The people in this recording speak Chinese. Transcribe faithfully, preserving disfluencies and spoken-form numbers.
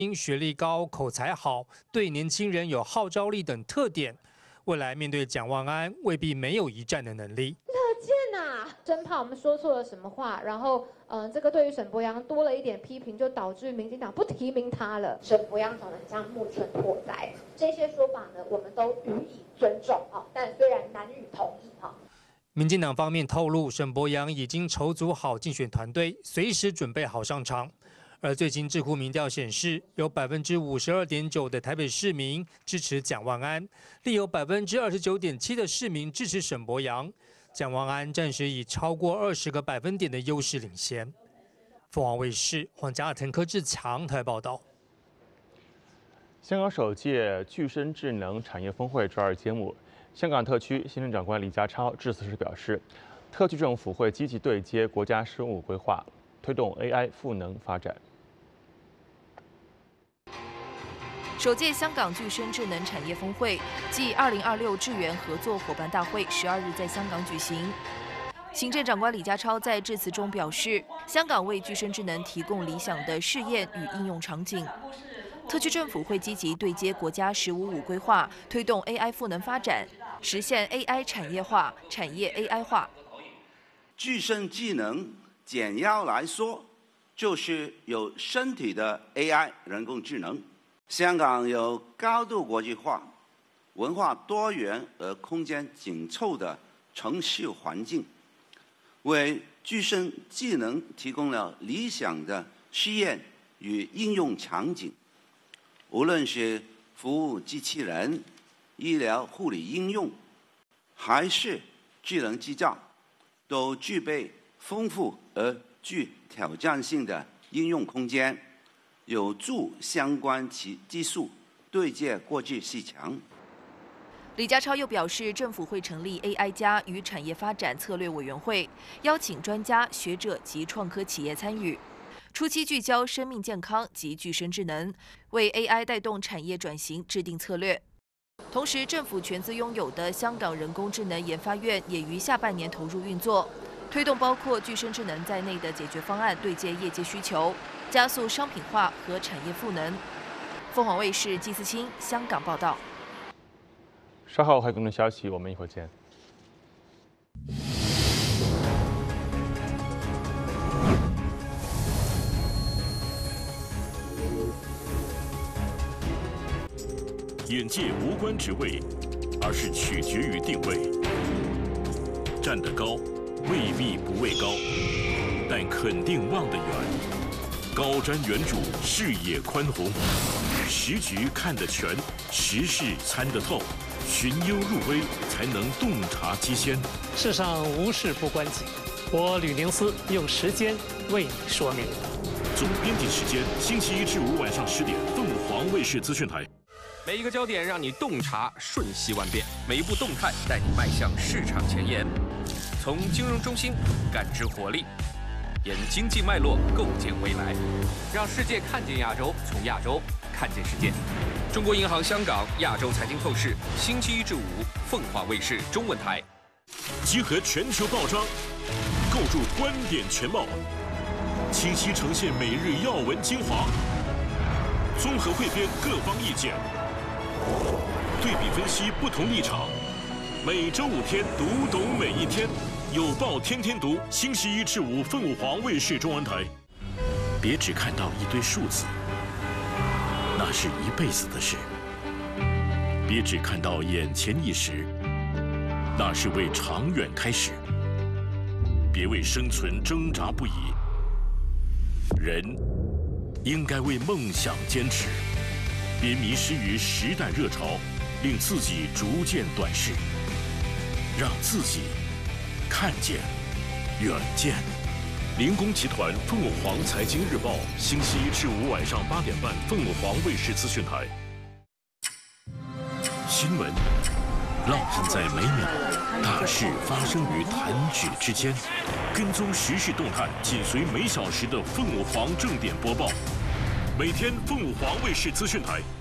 因学历高、口才好、对年轻人有号召力等特点，未来面对蒋万安未必没有一战的能力。 可见呐、啊，真怕我们说错了什么话，然后，嗯、呃，这个对于沈伯洋多了一点批评，就导致民进党不提名他了。沈伯洋长得很像木村拓哉，这些说法呢，我们都予以尊重啊，但虽然难予同意哈。 民进党方面透露，沈伯洋已经筹组好竞选团队，随时准备好上场。而最新智库民调显示，有百分之五十二点九的台北市民支持蒋万安，另有百分之二十九点七的市民支持沈伯洋。蒋万安暂时以超过二十个百分点的优势领先。凤凰卫视黄家腾、柯志强台报道。 香港首届具身智能产业峰会周二揭幕，香港特区行政长官李家超致辞时表示，特区政府会积极对接国家“十五”规划，推动 A I 赋能发展。 首届香港具身智能产业峰会暨二零二六智源合作伙伴大会十二日在香港举行。行政长官李家超在致辞中表示，香港为具身智能提供理想的试验与应用场景。特区政府会积极对接国家“十五五”规划，推动 A I 赋能发展，实现 A I 产业化、产业 A I 化。 具身智能简要来说，就是有身体的 A I 人工智能。香港有高度国际化、文化多元而空间紧凑的城市环境，为具身智能提供了理想的试验与应用场景。无论是服务机器人、医疗护理应用，还是智能制造，都具备丰富而具挑战性的应用空间。有助相关其技术对接国际市场。 李家超又表示，政府会成立 A I 加与产业发展策略委员会，邀请专家学者及创科企业参与，初期聚焦生命健康及具身智能，为 A I 带动产业转型制定策略。同时，政府全资拥有的香港人工智能研发院也于下半年投入运作，推动包括具身智能在内的解决方案，对接业界需求，加速商品化和产业赋能。凤凰卫视季思清香港报道。 稍后还有更多消息，我们一会儿见。 眼界无关职位，而是取决于定位。站得高，未必不畏高，但肯定望得远。高瞻远瞩，视野宽宏，时局看得全，时事参得透，寻幽入微，才能洞察机先。 世上无事不关己，我吕宁思用时间为你说明。 总编辑时间，星期一至五晚上十点，凤凰卫视资讯台。 每一个焦点让你洞察瞬息万变，每一步动态带你迈向市场前沿。从金融中心感知活力，沿经济脉络构建未来，让世界看见亚洲，从亚洲看见世界。中国银行香港亚洲财经透视，星期一至五，凤凰卫视中文台。 集合全球报章，构筑观点全貌，清晰呈现每日要闻精华，综合汇编各方意见，对比分析不同立场。每周五天，读懂每一天。有报天天读，星期一至五，凤凰卫视中文台。别只看到一堆数字，那是一辈子的事；别只看到眼前一时，那是为长远开始。别为生存挣扎不已，人应该为梦想坚持。别迷失于时代热潮，令自己逐渐短视，让自己看见远见。灵工集团凤凰财经日报，星期一至五晚上八点半，凤凰卫视资讯台。新闻烙印在每秒，大事发生于弹指之间。跟踪时事动态，紧随每小时的凤凰正点播报。每天凤凰卫视资讯台